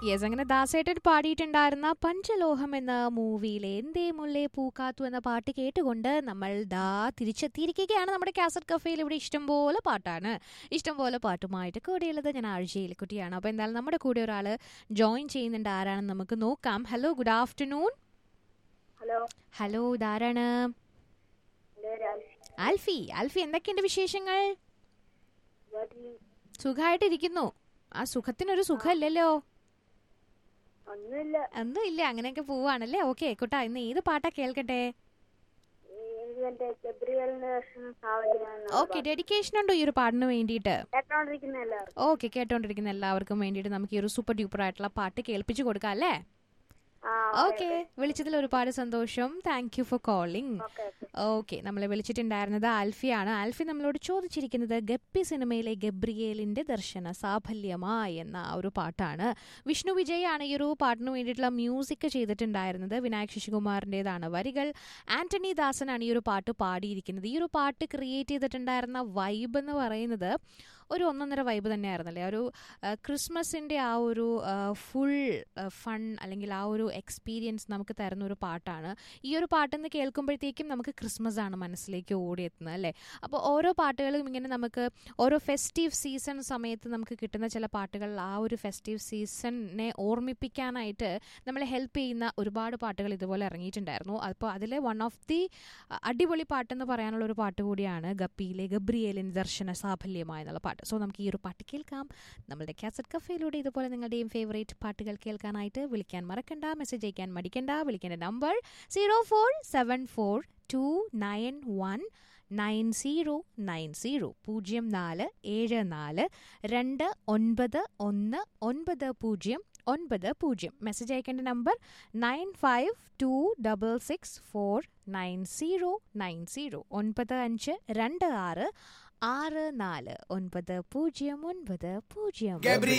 Yes, അങ്ങനെ ദാസേട്ടൻ പാടിയിട്ടുണ്ടായിരുന്ന പഞ്ചലോഹം എന്ന മൂവിയിലെ എന്തേ മുല്ലേ പൂക്കാത്തു എന്ന പാട്ട് കേട്ടുകൊണ്ട് നമ്മൾ തിരിച്ചെത്തിയിരിക്കുകയാണ് നമ്മുടെ കാസറ്റ് കഫേയിൽ. ഇവിടെ ഇഷ്ടംപോലെ പാട്ടാണ്. ഇഷ്ടംപോലെ പാട്ടുമായിട്ട് കൂടെയുള്ളത് ഞാൻ ആഴ്ചയിൽ കുട്ടിയാണ്. അപ്പോൾ എന്തായാലും നമ്മുടെ കൂടെ ഒരാൾ ജോയിൻ ചെയ്യുന്നുണ്ട്. ആരാണെന്ന് നമുക്ക് നോക്കാം. Hello, good afternoon. ഹലോ, ഇതാരാണ്? ആൽഫി. ആൽഫി, എന്തൊക്കെയുണ്ട് വിശേഷങ്ങൾ? സുഖമായിട്ടിരിക്കുന്നു. ആ സുഖത്തിനൊരു സുഖമില്ലല്ലോ. ഒന്നുമില്ല, അങ്ങനെയൊക്കെ പോവാണല്ലേ. ഓക്കെ കുട്ടാ, ഇന്ന് ഏത് പാട്ടാ കേൾക്കട്ടെ? ഓക്കെ, ഡെഡിക്കേഷൻ ഉണ്ടോ ഈ ഒരു പാട്ടിന് വേണ്ടിയിട്ട്? ഓക്കെ, കേട്ടോണ്ടിരിക്കുന്ന എല്ലാവർക്കും വേണ്ടിയിട്ട് നമുക്ക് ഈ ഒരു സൂപ്പർ ഡ്യൂപ്പർ ആയിട്ടുള്ള പാട്ട് കേൾപ്പിച്ചു കൊടുക്കാം അല്ലേ? ഓക്കെ, വിളിച്ചതിൽ ഒരുപാട് സന്തോഷം. Thank you for calling. Okay, നമ്മളെ വിളിച്ചിട്ടുണ്ടായിരുന്നത് ആൽഫിയാണ്. ആൽഫി നമ്മളോട് ചോദിച്ചിരിക്കുന്നത് ഗപ്പി സിനിമയിലെ ഗബ്രിയേലിന്റെ ദർശന സാഫല്യമായി എന്ന ഒരു പാട്ടാണ്. വിഷ്ണു വിജയ് ആണ് ഈ ഒരു പാട്ടിന് വേണ്ടിയിട്ടുള്ള മ്യൂസിക് ചെയ്തിട്ടുണ്ടായിരുന്നത്. വിനായക് ശശികുമാറിൻ്റെതാണ് വരികൾ. ആന്റണി ദാസനാണ് ഈ ഒരു പാട്ട് പാടിയിരിക്കുന്നത്. ഈ ഒരു പാട്ട് ക്രിയേറ്റ് ചെയ്തിട്ടുണ്ടായിരുന്ന വൈബ് എന്ന് പറയുന്നത് ഒരു ഒന്നൊന്നര വൈബ് തന്നെയായിരുന്നല്ലേ. ഒരു ക്രിസ്മസിൻ്റെ ആ ഒരു ഫുൾ ഫൺ അല്ലെങ്കിൽ ആ ഒരു എക്സ്പീരിയൻസ് നമുക്ക് തരുന്ന ഒരു പാട്ടാണ്. ഈ ഒരു പാട്ടെന്ന് കേൾക്കുമ്പോഴത്തേക്കും നമുക്ക് ക്രിസ്മസ് ആണ് മനസ്സിലേക്ക് ഓടിയെത്തുന്നത് അല്ലേ. അപ്പോൾ ഓരോ പാട്ടുകളും ഇങ്ങനെ നമുക്ക് ഓരോ ഫെസ്റ്റീവ് സീസൺ സമയത്ത് നമുക്ക് കിട്ടുന്ന ചില പാട്ടുകൾ ആ ഒരു ഫെസ്റ്റീവ് സീസണിനെ ഓർമ്മിപ്പിക്കാനായിട്ട് നമ്മളെ ഹെൽപ്പ് ചെയ്യുന്ന ഒരുപാട് പാട്ടുകൾ ഇതുപോലെ ഇറങ്ങിയിട്ടുണ്ടായിരുന്നു. അപ്പോൾ അതിലെ വൺ ഓഫ് ദി അടിപൊളി പാട്ടെന്ന് പറയാനുള്ള ഒരു പാട്ട് കൂടിയാണ് ഗപ്പിയിലെ ഗബ്രിയേലിൻ ദർശന സാഫല്യമായ എന്നുള്ള പാട്ട്. സോ നമുക്ക് ഈ ഒരു പാട്ട് കേൾക്കാം നമ്മളുടെ കാസറ്റ് കഫേയിലൂടെ. ഇതുപോലെ നിങ്ങളുടെയും ഫേവറേറ്റ് പാട്ടുകൾ കേൾക്കാനായിട്ട് വിളിക്കാൻ മറക്കണ്ട, മെസ്സേജ് അയക്കാൻ മടിക്കണ്ട. വിളിക്കേണ്ട നമ്പർ 0474291990 0474291990. മെസ്സേജ് അയക്കേണ്ട നമ്പർ 9526649090 9526649090.